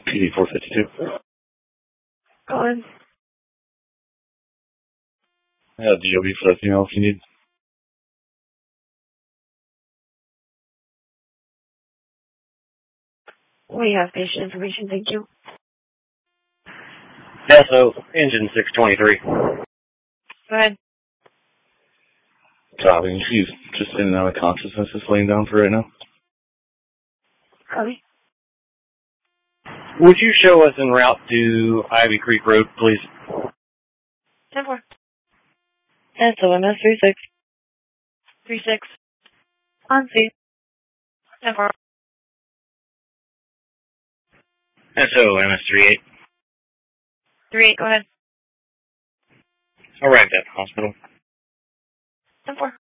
PD 452. Go ahead. Yeah, DOB for that email if you need. We have patient information, thank you. Yeah, so engine 623. Go ahead. Copy. She's just in and out of consciousness, just laying down for right now. Copy. Would you show us en route to Ivy Creek Road, please? 10-4. SOMS 36. 36. On scene. 10-4. SOMS 38. 38, go ahead. Arrived at the hospital. 10-4.